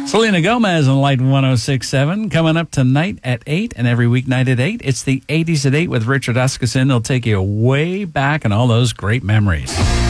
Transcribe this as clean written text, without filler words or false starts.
Selena Gomez on Light 106.7. Coming up tonight at 8 and every weeknight at 8. It's the 80s at 8 with Richard Huskisson. He'll take you way back in all those great memories.